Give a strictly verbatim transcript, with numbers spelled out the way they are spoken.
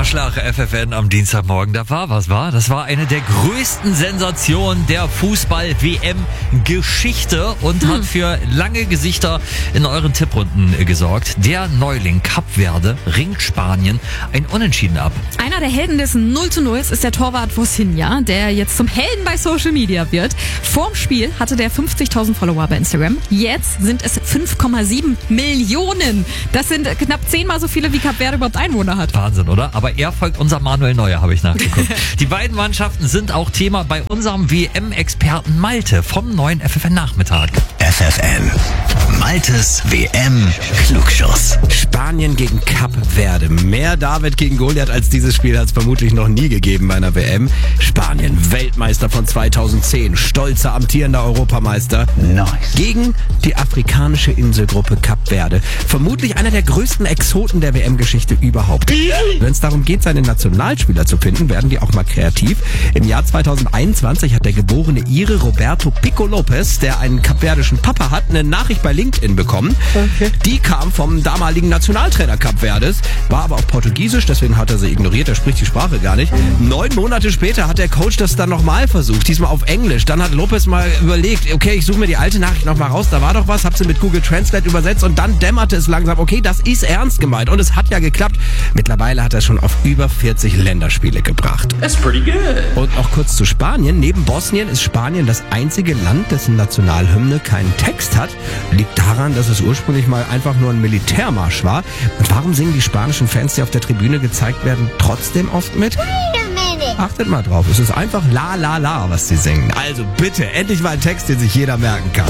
Vorschlag F F N am Dienstagmorgen, da war was, war? Das war eine der größten Sensationen der Fußball-W M-Geschichte und hm. hat für lange Gesichter in euren Tipprunden gesorgt. Der Neuling Kap Verde ringt Spanien ein Unentschieden ab. Einer der Helden des null zu null ist der Torwart Vosinha, der jetzt zum Helden bei Social Media wird. Vorm Spiel hatte der fünfzigtausend Follower bei Instagram. Jetzt sind es fünf Komma sieben Millionen. Das sind knapp zehnmal so viele, wie Kap Verde überhaupt Einwohner hat. Wahnsinn, oder? Aber er folgt unser Manuel Neuer, habe ich nachgeguckt. Die beiden Mannschaften sind auch Thema bei unserem W M-Experten Malte vom neuen F F N-Nachmittag. F F N. Maltes W M-Klugschuss. Spanien gegen Kap Verde. Mehr David gegen Goliath als dieses Spiel hat es vermutlich noch nie gegeben bei einer W M. Spanien, Weltmeister von zweitausendzehn, stolzer amtierender Europameister. Nice. Gegen die afrikanische Inselgruppe Kap Verde. Vermutlich einer der größten Exoten der W M-Geschichte überhaupt. Wenn es darum geht, seine Nationalspieler zu finden, werden die auch mal kreativ. Im Jahr zweitausendeinundzwanzig hat der geborene Ire Roberto Pico Lopez, der einen kapverdischen Papa hat, eine Nachricht bei LinkedIn bekommen. Okay. Die kam vom damaligen Nationaltrainer Kap Verdes, war aber auf Portugiesisch, deswegen hat er sie ignoriert, er spricht die Sprache gar nicht. Neun Monate später hat der Coach das dann nochmal versucht, diesmal auf Englisch. Dann hat Lopez mal überlegt, okay, ich suche mir die alte Nachricht nochmal raus, da war doch was, hab sie mit Google Translate übersetzt und dann dämmerte es langsam, okay, das ist ernst gemeint und es hat ja geklappt. Mittlerweile hat er schon auf über vierzig Länderspiele gebracht. That's pretty good. Und noch kurz zu Spanien. Neben Bosnien ist Spanien das einzige Land, dessen Nationalhymne keinen Text hat. Liegt daran, dass es ursprünglich mal einfach nur ein Militärmarsch war. Und warum singen die spanischen Fans, die auf der Tribüne gezeigt werden, trotzdem oft mit? Achtet mal drauf, es ist einfach la la la, was sie singen. Also bitte, endlich mal ein Text, den sich jeder merken kann.